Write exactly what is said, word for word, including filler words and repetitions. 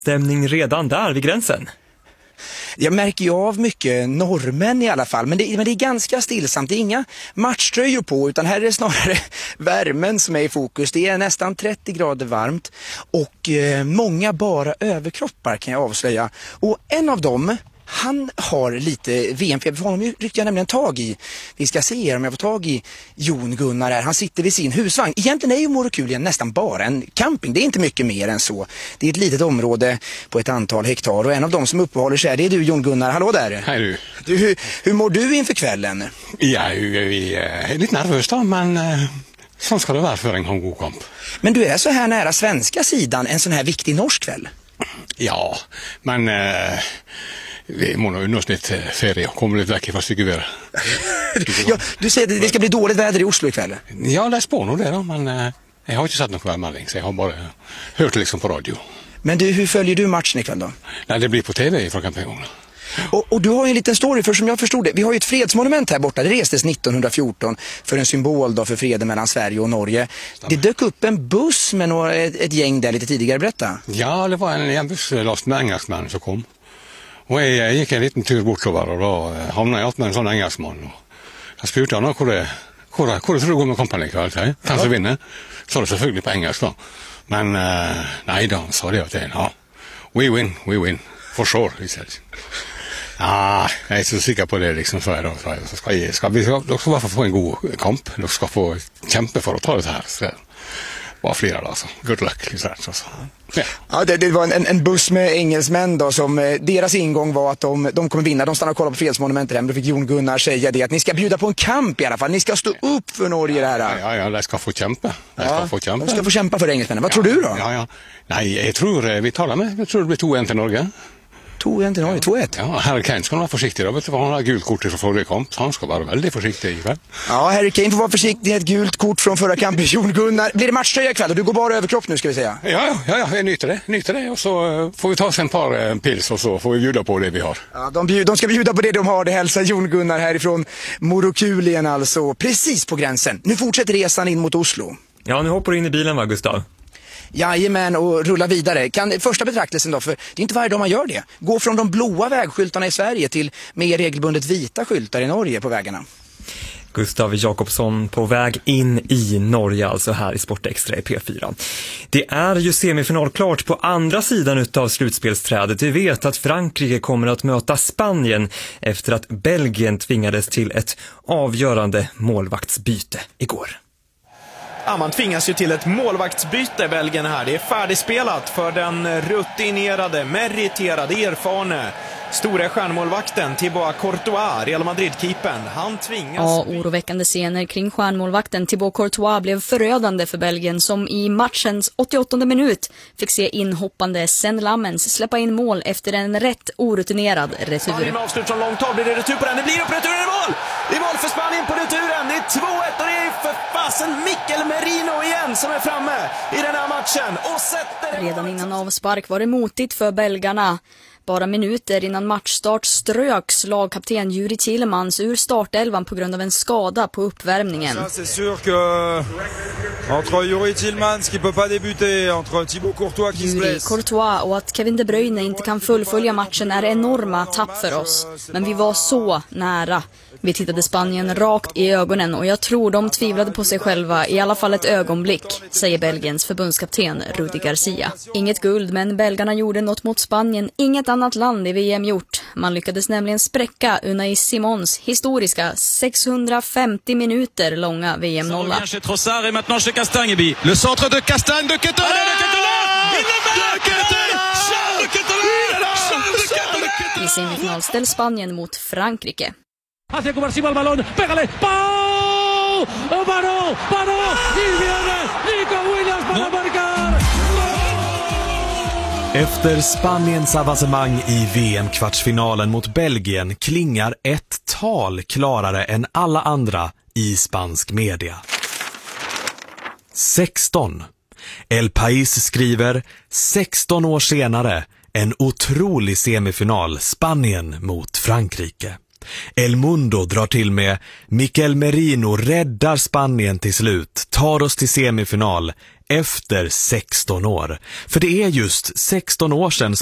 Stämning redan där vid gränsen. Jag märker ju av mycket norrmän i alla fall, men det, men det är ganska stillsamt. Det är inga matchtröjor på, utan här är det snarare värmen som är i fokus. Det är nästan trettio grader varmt och eh, många bara överkroppar kan jag avslöja. Och en av dem, han har lite V M-feber, för honom ryckte jag nämligen tag i. Vi ska se om jag får tag i Jon Gunnar här. Han sitter vid sin husvagn. Egentligen är ju Morokulien nästan bara en camping. Det är inte mycket mer än så. Det är ett litet område på ett antal hektar. Och en av dem som uppehåller sig, det är du, Jon Gunnar. Hallå där. Hej du. du hur, hur mår du inför kvällen? Ja, vi är lite nervös då, men så ska det vara för en god kamp. Men du är så här nära svenska sidan en sån här viktig norsk kväll? Ja, men... Eh... Vi må nog nå snitt ferie och kommer lite väck fast tycker vi. Ja, du säger att det ska bli dåligt väder i Oslo ikväll. Ja, det är spår nog det då, men eh, jag har inte satt någon skärmärning så jag har bara hört det liksom på radio. Men du, hur följer du matchen ikväll då? Nej, det blir på tv från campinggången. Och, och du har ju en liten story, för som jag förstod det, vi har ju ett fredsmonument här borta, det restes nittonhundrafjorton för en symbol då för freden mellan Sverige och Norge. Det dök upp en buss med några, ett, ett gäng där lite tidigare, berätta. Ja, det var en, en buss last med engelsmän som kom. Och jag gick en liten tur bortover och då hamnade jag med en sån engelsman. Jag spurte honom hur det, hur det, hur det tror du går med kompani ikväll, säg. Kanske ja. vinner. Så det selvfølgelig på engelsk då. Men uh, nej då, sa det till ja. We win, we win. For sure, he said. Ja, jag är så säker på det liksom, så är det. Så ska, jag, ska vi ska, ska bara få en god kamp. De ska få kämpa för att ta det här. Så det var flera då, alltså. Good luck, alltså. Ja, ja det, det var en, en buss med engelsmän då som eh, deras ingång var att de, de kommer vinna. De stannar och kollar på fredsmonumentet här, men då fick Jon Gunnar säga det att ni ska bjuda på en kamp i alla fall. Ni ska stå upp för Norge det här. Ja, ja, ja, de ska få kämpa. De ska ja, få kämpa. De ska få kämpa för engelsmännen. Vad ja, tror du då? Ja, ja. Nej, jag tror vi talar med. Jag tror det blir två en till Norge. två ett till Norge, två ett. Ja, Harry Kane ska vara försiktig då. Vet du vad, han har gult kort från förra kamp. Han ska vara väldigt försiktig ikväll. Ja, Harry Kane får vara försiktig. Ett gult kort från förra kampen. Jon Gunnar. Blir det matchtröja ikväll? Du går bara över kropp nu, ska vi säga. Ja, ja, ja, jag nyter det. Nyter det. Och så får vi ta oss en par pils och så får vi bjuda på det vi har. Ja, de, bjud, de ska bjuda på det de har. Det hälsar Jon Gunnar härifrån Morokulien alltså. Precis på gränsen. Nu fortsätter resan in mot Oslo. Ja, nu hoppar du in i bilen, va, Gustav? Jajamän, och rulla vidare. Kan, första betraktelsen då, för det är inte varje dag man gör det. Gå från de blåa vägskyltarna i Sverige till mer regelbundet vita skyltar i Norge på vägarna. Gustav Jakobsson på väg in i Norge, alltså här i Sportextra i P fyra. Det är ju semifinalklart på andra sidan utav slutspelsträdet. Vi vet att Frankrike kommer att möta Spanien efter att Belgien tvingades till ett avgörande målvaktsbyte igår. Ja, man tvingas ju till ett målvaktsbyte, Belgien här. Det är färdigspelat för den rutinerade, meriterade, erfarne stora stjärnmålvakten Thibaut Courtois, Real Madrid-keepern. Han tvingas... Ja, oroväckande scener kring stjärnmålvakten Thibaut Courtois blev förödande för Belgien, som i matchens åttioåttonde minut fick se inhoppande Sen Lammens släppa in mål efter en rätt orutinerad retur. Spanien avslut från långt håll, blir det retur på den? Det blir upp returen i mål! Det är mål för Spanien på returen! Det är två ett och det är för fasen Mikel Merino igen som är framme i den här matchen och sätter... Redan innan avspark var det motigt för belgarna. Bara minuter innan matchstart ströks lagkapten Juri Tillemans ur startelvan på grund av en skada på uppvärmningen. C'est sûr que entre Juri Tillemans qui peut pas débuter, entre Thibaut Courtois qui se blesse. Juri Courtois och att Kevin De Bruyne inte kan fullfölja matchen är enorma tapp för oss. Men vi var så nära. Vi tittade Spanien rakt i ögonen och jag tror de tvivlade på sig själva i alla fall ett ögonblick, säger Belgiens förbundskapten Rudi Garcia. Inget guld, men belgarna gjorde något mot Spanien inget annat land i V M gjort. Man lyckades nämligen spräcka Unai Simons historiska sexhundrafemtio minuter långa V M-nolla. Le centre de Castagne de Ketelaere, de Ketelaere, I semifinal ställs Spanien mot Frankrike. Hacia Cobarsiva el balón, pégale, ¡pau! ¡Paró! ¡Paró! ¡Y viene Nico Williams para marcar! Efter Spaniens avancemang i V M-kvartsfinalen mot Belgien klingar ett tal klarare än alla andra i spansk media. sexton. El País skriver sexton år senare en otrolig semifinal, Spanien mot Frankrike. El Mundo drar till med Mikel Merino räddar Spanien till slut, tar oss till semifinal. efter sexton år. För det är just sexton år sedan